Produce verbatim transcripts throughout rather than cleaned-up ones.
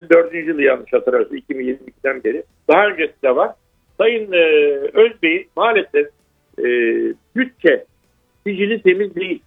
dördüncü yılı yanlış hatırlamıyorsam iki bin yirmi ikiden beri. Daha öncesi de var. Sayın e, Özbey'in maalesef e, bütçe sicili temiz değil.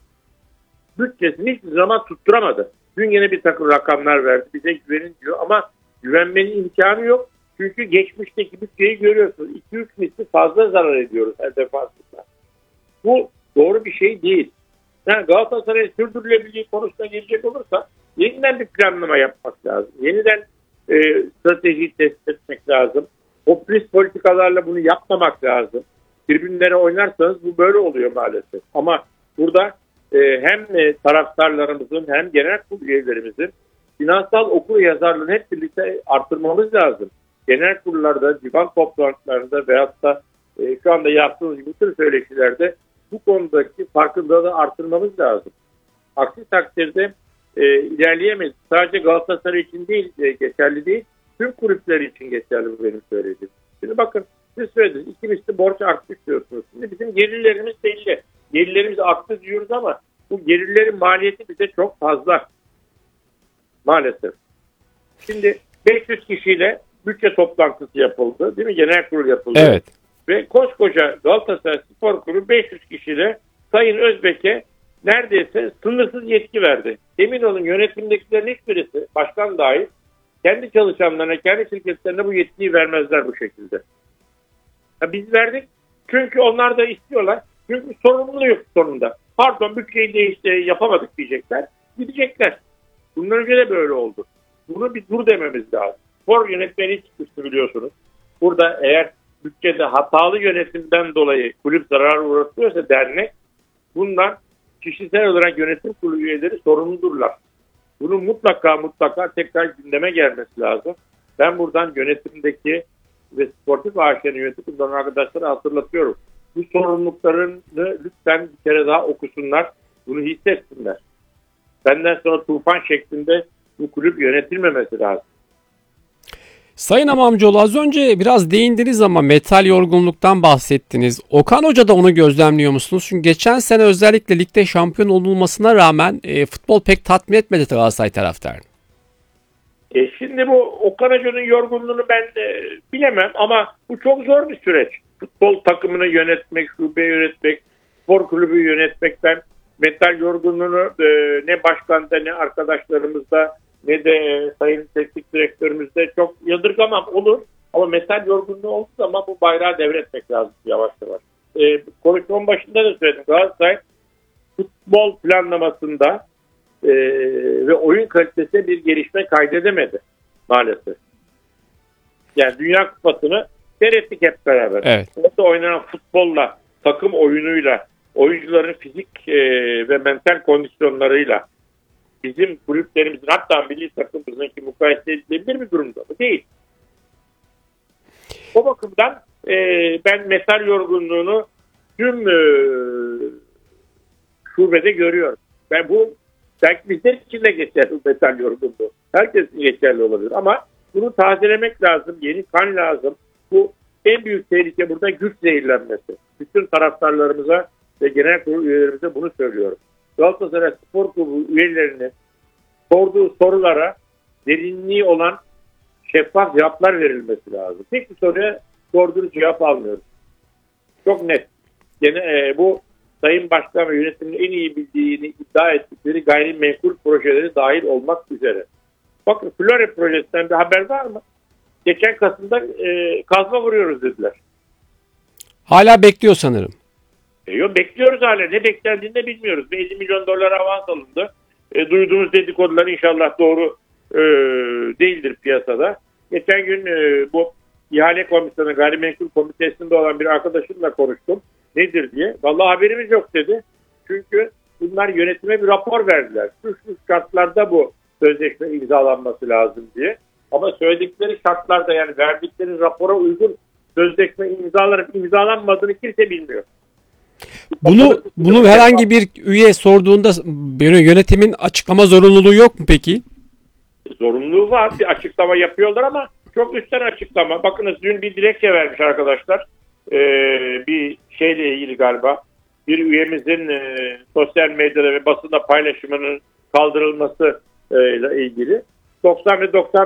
Bütçesini hiçbir zaman tutturamadı. Dün yine bir takım rakamlar verdi. Bize güvenin diyor ama güvenmenin imkanı yok. Çünkü geçmişteki bütçeyi görüyorsunuz. iki üç misli fazla zarar ediyoruz her defasında. Bu doğru bir şey değil. Yani Galatasaray'ın sürdürülebilirliği konusuna gelecek olursa yeniden bir planlama yapmak lazım. Yeniden e, stratejiyi test etmek lazım. Popülist politikalarla bunu yapmamak lazım. Tribünlere oynarsanız bu böyle oluyor maalesef. Ama burada e, hem e, taraftarlarımızın hem genel kurul üyelerimizin finansal okur yazarlığını hep birlikte artırmamız lazım. Genel kurullarda, divan toplantılarında veyahut da e, şu anda yaptığımız gibi bütün söyleşilerde bu konudaki farkındalığı artırmamız lazım. Aksi takdirde e, ilerleyemeyiz. Sadece Galatasaray için değil, e, geçerli değil. Tüm kulüpler için geçerli bu benim söylediğim. Şimdi bakın siz söylediniz. İki misli borç artmış diyorsunuz. Şimdi bizim gelirlerimiz belli. Gelirlerimiz arttı diyoruz ama bu gelirlerin maliyeti bize çok fazla. Maalesef. Şimdi beş yüz kişiyle bütçe toplantısı yapıldı. Değil mi? Genel kurul yapıldı. Evet. Ve koskoca Galatasaray Spor Kulübü beş yüz kişiyle Sayın Özbek'e neredeyse sınırsız yetki verdi. Emin olun yönetimdekilerin hiçbirisi, başkan dahil, kendi çalışanlarına, kendi şirketlerine bu yetkiyi vermezler bu şekilde. Ya biz verdik çünkü onlar da istiyorlar. Çünkü sorumluluğu yok sonunda. Pardon bütçeyi değişti, yapamadık diyecekler. Gidecekler. Bundan önce de böyle oldu. Bunu bir dur dememiz lazım. Spor yönetmeni çıkmıştı biliyorsunuz. Burada eğer bütçede hatalı yönetimden dolayı kulüp zarar uğratıyorsa dernek, bunlar kişisel olarak yönetim kurulu üyeleri sorumludurlar. Bunun mutlaka mutlaka tekrar gündeme gelmesi lazım. Ben buradan yönetimdeki ve Sportif A Ş'nin yönetim kurulu arkadaşlara hatırlatıyorum. Bu sorumluluklarını lütfen bir kere daha okusunlar. Bunu hissetsinler. Benden sonra tufan şeklinde bu kulüp yönetilmemesi lazım. Sayın Amamcıoğlu, az önce biraz değindiniz ama metal yorgunluktan bahsettiniz. Okan Hoca da onu gözlemliyor musunuz? Çünkü geçen sene özellikle ligde şampiyon olunmasına rağmen e, futbol pek tatmin etmedi Galatasaray taraftarını. E şimdi bu Okan Hoca'nın yorgunluğunu ben e, bilemem ama bu çok zor bir süreç. Futbol takımını yönetmek, şube yönetmek, spor kulübü yönetmek, ben metal yorgunluğunu e, ne başkanda ne arkadaşlarımızda ne de e, sayın teknik direktörümüzde çok yadırgamam, olur. Ama metal yorgunluğu olduğu zaman bu bayrağı devretmek lazım yavaş yavaş. E, konuşmanın başında da söyledim. Galatasaray futbol planlamasında e, ve oyun kalitesinde bir gelişme kaydedemedi maalesef. Yani Dünya Kupası'nı seyrettik hep beraber. Evet. Orada oynanan futbolla, takım oyunuyla, oyuncuların fizik e, ve mental kondisyonlarıyla bizim kulüplerimizin, hatta milli takımımızınki mukayese edilebilir bir durumda mı? Değil. O bakımdan e, ben metal yorgunluğunu tüm e, şubede görüyorum. Ben bu belki bizler için de geçerli metal yorgunluğu. Herkes için geçerli olabilir ama bunu tazelemek lazım. Yeni kan lazım. Bu en büyük tehlike burada güç zehirlenmesi. Bütün taraftarlarımıza ve genel kurul üyelerimize bunu söylüyorum. Galatasaray Spor Kulübü üyelerinin sorduğu sorulara derinliği olan şeffaf cevaplar verilmesi lazım. Tek bir soruya sorduğu cevap almıyoruz. Çok net. Gene e, bu Sayın Başkan ve yönetimin en iyi bildiğini iddia ettikleri gayrimenkul projeleri dahil olmak üzere. Bakın Flore projesinden bir haber var mı? Geçen Kasım'da e, kazma vuruyoruz dediler. Hala bekliyor sanırım. E, yok, bekliyoruz hala. Ne beklendiğini de bilmiyoruz. elli milyon dolar avans alındı. E, duyduğumuz dedikodular inşallah doğru e, değildir piyasada. Geçen gün e, bu ihale komisyonu, gayrimenkul komitesinde olan bir arkadaşımla konuştum. Nedir diye. Vallahi haberimiz yok dedi. Çünkü bunlar yönetime bir rapor verdiler. Şu şu şartlarda bu sözleşme imzalanması lazım diye. Ama söyledikleri şartlarda, yani verdikleri rapora uygun sözleşme imzalanıp imzalanmadığını kimse bilmiyor. Bunu bunu herhangi bir üye sorduğunda yönetimin açıklama zorunluluğu yok mu peki? Zorunluluğu var. Bir açıklama yapıyorlar ama çok üstten açıklama. Bakınız dün bir dilekçe vermiş arkadaşlar. Ee, bir şeyle ilgili galiba. Bir üyemizin e, sosyal medyada ve basında paylaşımının kaldırılması e, ile ilgili. doksan ve doksan